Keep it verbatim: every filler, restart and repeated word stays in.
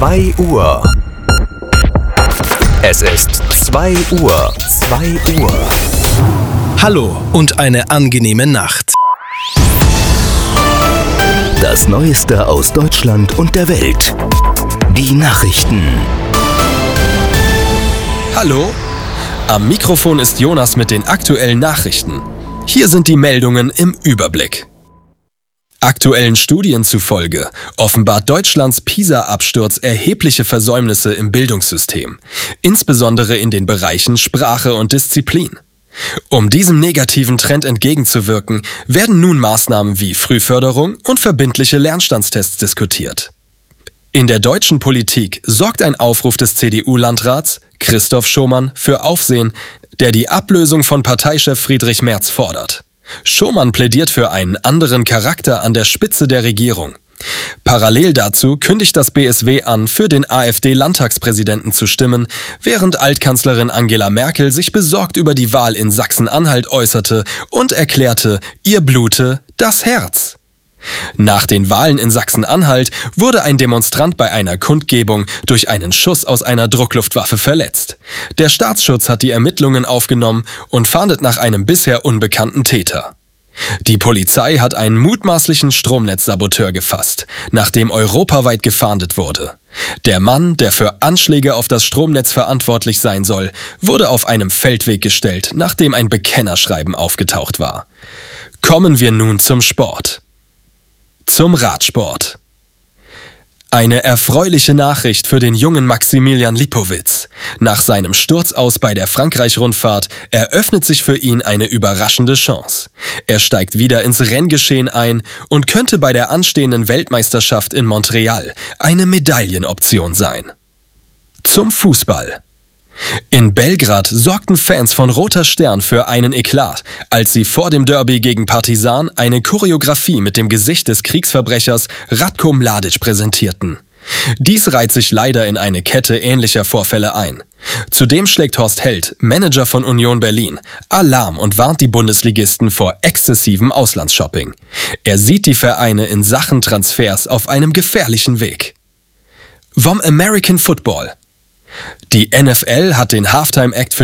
zwei Uhr. Es ist zwei Uhr. zwei Uhr. Hallo und eine angenehme Nacht. Das Neueste aus Deutschland und der Welt. Die Nachrichten. Hallo? Am Mikrofon ist Jonas mit den aktuellen Nachrichten. Hier sind die Meldungen im Überblick. Aktuellen Studien zufolge offenbart Deutschlands PISA-Absturz erhebliche Versäumnisse im Bildungssystem, insbesondere in den Bereichen Sprache und Disziplin. Um diesem negativen Trend entgegenzuwirken, werden nun Maßnahmen wie Frühförderung und verbindliche Lernstandstests diskutiert. In der deutschen Politik sorgt ein Aufruf des C D U-Landrats Christoph Schomann für Aufsehen, der die Ablösung von Parteichef Friedrich Merz fordert. Schomann plädiert für einen anderen Charakter an der Spitze der Regierung. Parallel dazu kündigt das B S W an, für den AfD-Landtagspräsidenten zu stimmen, während Altkanzlerin Angela Merkel sich besorgt über die Wahl in Sachsen-Anhalt äußerte und erklärte, ihr blute das Herz. Nach den Wahlen in Sachsen-Anhalt wurde ein Demonstrant bei einer Kundgebung durch einen Schuss aus einer Druckluftwaffe verletzt. Der Staatsschutz hat die Ermittlungen aufgenommen und fahndet nach einem bisher unbekannten Täter. Die Polizei hat einen mutmaßlichen Stromnetzsaboteur gefasst, nachdem europaweit gefahndet wurde. Der Mann, der für Anschläge auf das Stromnetz verantwortlich sein soll, wurde auf einem Feldweg gestellt, nachdem ein Bekennerschreiben aufgetaucht war. Kommen wir nun zum Sport. Zum Radsport. Eine erfreuliche Nachricht für den jungen Maximilian Lipowitz. Nach seinem Sturz aus bei der Frankreich-Rundfahrt eröffnet sich für ihn eine überraschende Chance. Er steigt wieder ins Renngeschehen ein und könnte bei der anstehenden Weltmeisterschaft in Montreal eine Medaillenoption sein. Zum Fußball. In Belgrad sorgten Fans von Roter Stern für einen Eklat, als sie vor dem Derby gegen Partizan eine Choreografie mit dem Gesicht des Kriegsverbrechers Ratko Mladic präsentierten. Dies reiht sich leider in eine Kette ähnlicher Vorfälle ein. Zudem schlägt Horst Held, Manager von Union Berlin, Alarm und warnt die Bundesligisten vor exzessivem Auslandsshopping. Er sieht die Vereine in Sachen Transfers auf einem gefährlichen Weg. Vom American Football. Die N F L hat den Halftime-Act für